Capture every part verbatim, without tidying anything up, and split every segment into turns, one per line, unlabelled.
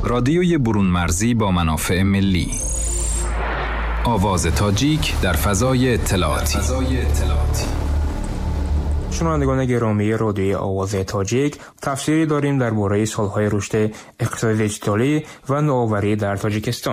رادیوی برون مرزی با منافع ملی. آواز تاجیک در فضای اطلاعاتی.
شنوندگان گرامی رادیوی آواز تاجیک، تفسیری داریم درباره سالهای رشد اقتصاد دیجیتالی و نوآوری در تاجیکستان.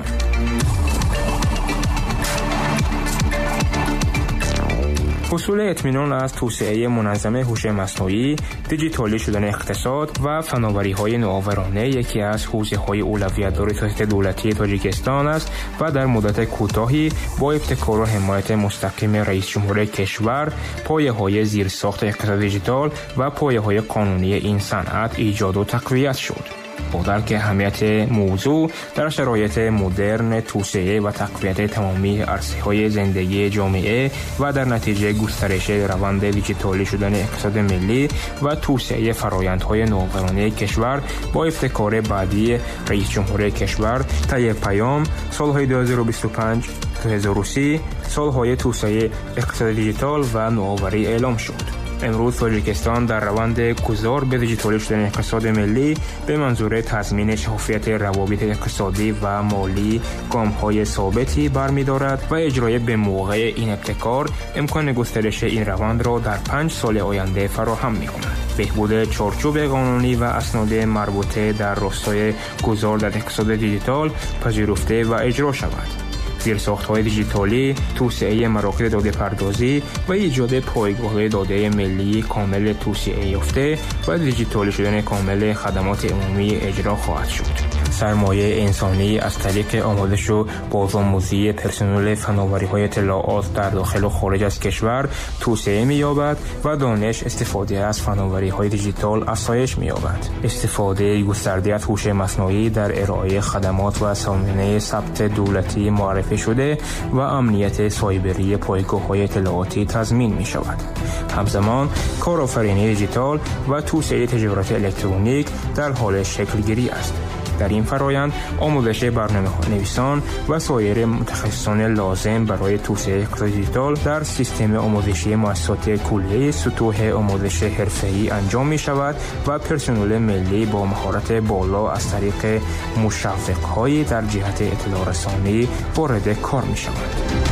حصول اطمینان از توسعه منظم هوش مصنوعی، دیجیتالی شدن اقتصاد و فناوری‌های نوآورانه یکی از حوزه‌های اولویت‌دار سیاست دولتی تاجیکستان است و در مدت کوتاهی با ابتکار و حمایت مستقیم رئیس جمهور کشور، پایه‌های زیرساخت اقتصاد دیجیتال و پایه‌های قانونی این صنعت ایجاد و تقویت شد. با درک اهمیت موضوع در شرایط مدرن توسعه و تقویت تمامی عرصه‌های زندگی جامعه و در نتیجه گسترش روند دیجیتالی شدن اقتصاد ملی و توسعه فرآیندهای نوآورانه کشور، با ابتکار بعدی رئیس جمهور کشور طی پیام، سالهای دو هزار و بیست و پنج تا دو هزار و سی سالهای توسعه اقتصاد دیجیتال و نوآوری اعلام شد. امروز تاجیکستان در روند گذار به دیجیتالی شدن اقتصاد ملی به منظور تضمین شفافیت روابط اقتصادی و مالی گام‌های ثابتی برمی‌دارد و اجرای به موقع این ابتکار امکان گسترش این روند را در پنج سال آینده فراهم می‌کند. بهبود چارچوب قانونی و اسناد مربوطه در راستای گذار در اقتصاد دیجیتال پذیرفته و اجرا شود. زیرساخت‌های دیجیتالی، توسعه مراکز داده پردازی و ایجاد پایگاه داده ملی کامل توسعه یافته و دیجیتالی شدن کامل خدمات عمومی اجرا خواهد شد. سرمایه انسانی از طریق آموزش و بازآموزی پرسنل فناوری‌های اطلاعات در داخل و خارج از کشور توسعه می‌یابد و دانش استفاده از فناوری‌های دیجیتال افزایش می‌یابد. استفاده گسترده از هوش مصنوعی در ارائه خدمات و سامانه ثبت دولتی معرفی شده و امنیت سایبری پایگاه‌های اطلاعاتی تضمین می‌شود. همزمان کارآفرینی دیجیتال و توسعه تجارت الکترونیک در حال شکل‌گیری است. در این فرایند آموزش برنامه‌نویسان و سایر متخصصان لازم برای توسعه اقتصاد دیجیتال در سیستم آموزشی مؤسسات کلیه سطوح آموزش حرفه‌ای انجام می‌شود و پرسنل ملی با مهارت بالا از طریق مشوق‌هایی در جهت اطلاع رسانی وارد کار می‌شوند.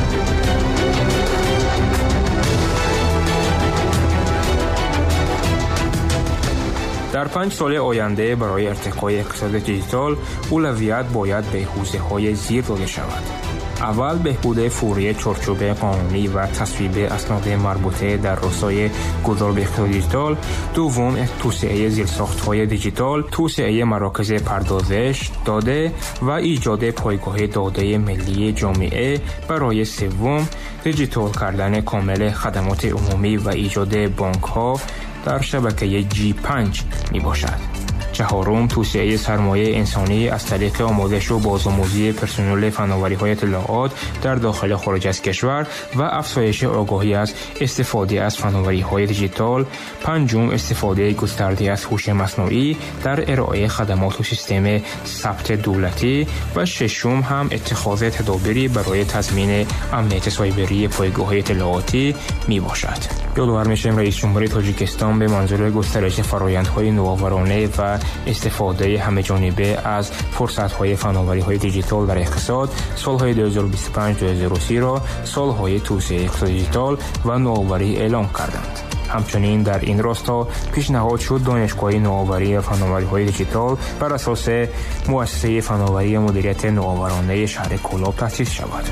در پنج سال آینده برای ارتقای اقتصاد دیجیتال اولویت باید به حوزه‌های زیر داده شود. اول، بهبود فوری چارچوب قانونی و تصویب اسناد مربوطه در راستای گذار به اقتصاد دیجیتال. دوم، توسعه زیرساخت‌های دیجیتال، توسعه مراکز پردازش داده و ایجاد پایگاه داده ملی جامعه. برای سوم، دیجیتال کردن کامل خدمات عمومی و ایجاد بانک‌ها در شبکه جی پنج می باشد. چهارم، توسعه سرمایه انسانی از طریق آموزش و بازآموزی پرسنل فناوری‌های اطلاعات در داخل و خارج از کشور و افزایش آگاهی از استفاده از فناوری‌های دیجیتال. پنجم، استفاده گسترده از هوش مصنوعی در ارائه خدمات و سیستم ثبت دولتی. و ششم هم اتخاذ تدابیری برای تضمین امنیت سایبری پایگاه‌های اطلاعاتی می باشد. یادآور می‌شیم رئیس جمهور تاجیکستان به منظور گسترش فرآیندهای نوآورانه و استفاده همه‌جانبه از فرصت‌های فناوری‌های دیجیتال در اقتصاد سال‌های دو هزار و بیست و پنج تا دو هزار و سی را سال‌های توسعه اقتصاد دیجیتال و نوآوری اعلام کردند. همچنین در این راستا پیشنهاد شد دانشگاه نوآوری و فناوری‌های دیجیتال بر اساس مؤسسه فناوری مدیریت نوآورانه شهر کولاب تأسیس شود.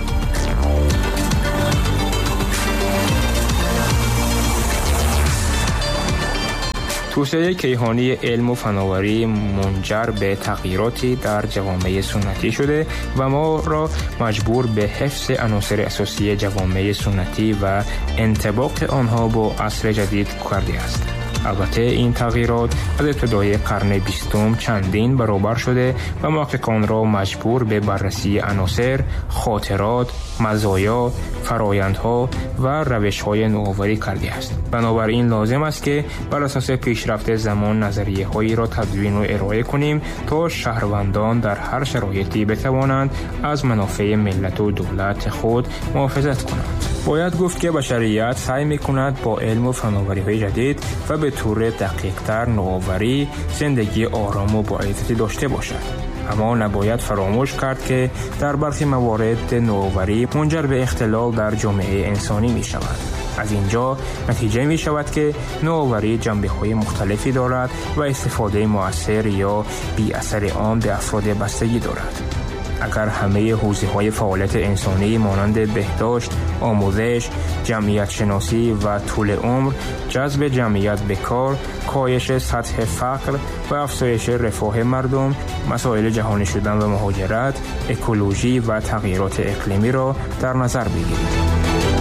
توسعه کیهانی علم و فناوری منجر به تغییراتی در جوامع سنتی شده و ما را مجبور به حفظ عناصر اساسی جوامع سنتی و انطباق آنها با عصر جدید کرده است. البته این تغییرات از ابتدای قرن بیستم چندین برابر شده و محققان را مجبور به بررسی عناصر، خاطرات، مزایا، فرایندها و روش‌های نوآوری کرده است. بنابراین لازم است که بر اساس پیشرفت زمان نظریه‌هایی را تدوین و ارائه کنیم تا شهروندان در هر شرایطی بتوانند از منافع ملت و دولت خود محافظت کنند. باید گفت که بشریت سعی می‌کند با علم و فناوری‌های جدید و به طور دقیق‌تر نوآوری زندگی آرام و با عزت داشته باشد. اما نباید فراموش کرد که در برخی موارد نوآوری منجر به اختلال در جامعه انسانی می شود. از اینجا نتیجه می شود که نوآوری جنبه‌های مختلفی دارد و استفاده مؤثر یا بی اثر آن به افراد بستگی دارد. اگر همه حوزه‌های فعالیت انسانی مانند بهداشت، آموزش، جمعیت شناسی و طول عمر، جذب جمعیت به کار، کاهش سطح فقر و افزایش رفاه مردم، مسائل جهانی شدن و مهاجرت، اکولوژی و تغییرات اقلیمی را در نظر بگیرید.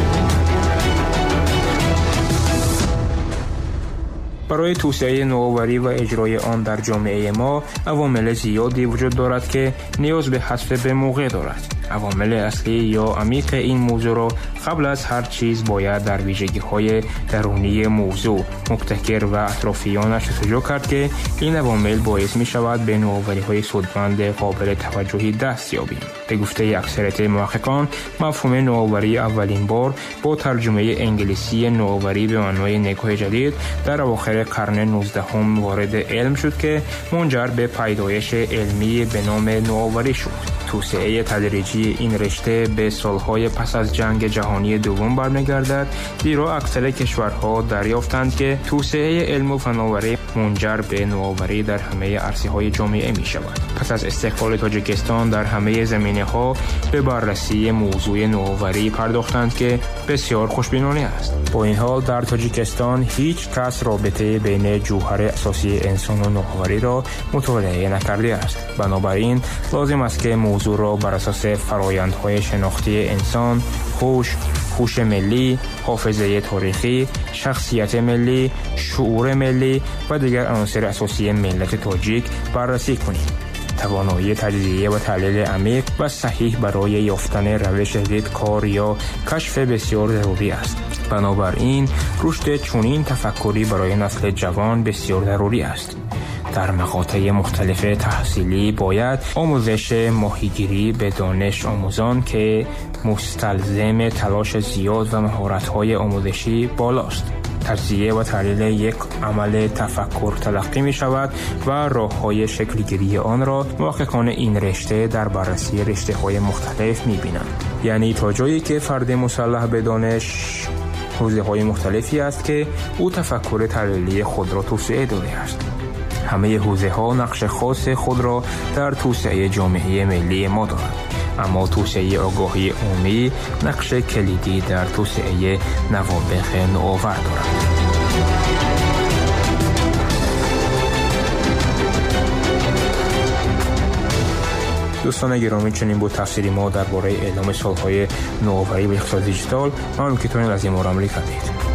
برای توسعه نوآوری و اجرای آن در جامعه ما عوامل زیادی وجود دارد که نیاز به حذف به موقع دارد. عوامل اصلی یا عمیق این موضوع را قبل از هر چیز باید در ویژگی‌های درونی موضوع مبتکر و اطرافیانش جستجو کرد که این عوامل باعث می شود به نوآوری‌های سودمند قابل توجهی دست یابیم. به گفته اکثریت محققان، مفهوم نوآوری اولین بار با ترجمه انگلیسی نوآوری به معنای نگاه جدید در اواخر قرن نوزدهم وارد علم شد که منجر به پیدایش علمی به نام نوآوری شد. توسعه تدریجی این رشته به سالهای پس از جنگ جهانی دوم برمیگردد، زیرا اکثر کشورها دریافتند که توسعه علم و فناوری منجر به نوآوری در همه عرصه‌های جامعه می شود. پس از استقلال تاجیکستان در همه زمینه‌ها به بررسی موضوع نوآوری پرداختند که بسیار خوشبینانه است. با این حال در تاجیکستان هیچ کس رابطه بین جوهر اساسی انسان و نوآوری را مطالعه نکرده است. بنابراین لازم است که موضوع را بر اساس فرآیندهای شناختی انسان، هوش، هوش ملی، حافظه تاریخی، شخصیت ملی، شعور ملی و دیگر عناصر اساسی ملت تاجیک بررسی کنیم. توانایی تجزیه و تحلیل عمیق و صحیح برای یافتن روش جدید کار یا کشف بسیار ضروری است. بنابراین رشد چنین تفکری برای نسل جوان بسیار ضروری است. در مقاطع مختلف تحصیلی باید آموزش ماهیگیری به دانش آموزان که مستلزم تلاش زیاد و مهارت‌های آموزشی بالاست. تجزیه و تحلیل یک عمل تفکر تلقی می شود و راه‌های شکل‌گیری آن را محققان این رشته در بررسی رشته‌های مختلف می بینند. یعنی تا جایی که فرد مسلح به دانش حوزه‌های مختلفی است که او تفکر تحلیلی خود را توسعه داده است. همه حوزه‌ها نقش خاص خود را در توسعه جامعه ملی ما دارند، اما توسعه آگاهی عمومی نقش کلیدی در توسعه نوابغ نوآور دارد. دوستان گرامی، چنین بود تفسیری ما درباره اعلام سالهای نوآوری و اقتصاد دیجیتال. ممنون که تونید از این مورد عملی کردید.